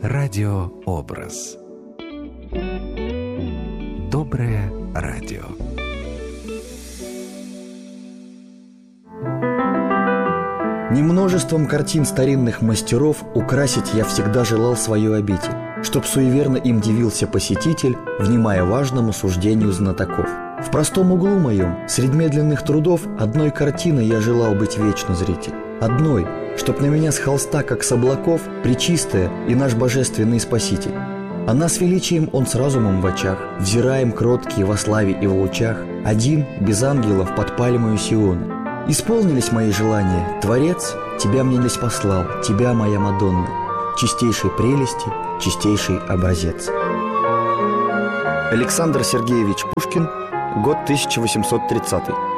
Радиообраз. Доброе радио. Немножеством картин старинных мастеров украсить я всегда желал свою обитель, чтоб суеверно им дивился посетитель, внимая важному суждению знатоков. В простом углу моем, средь медленных трудов, одной картиной я желал быть вечно зритель. Одной, чтоб на меня с холста, как с облаков, пречистая и наш божественный Спаситель. Она с величием, он с разумом в очах, взираем кроткие во славе и в лучах, один, без ангелов, под пальмою Сиона. Исполнились мои желания, Творец, тебя мне лишь послал, тебя, моя Мадонна, чистейшей прелести, чистейший образец. Александр Сергеевич Пушкин, год 1830.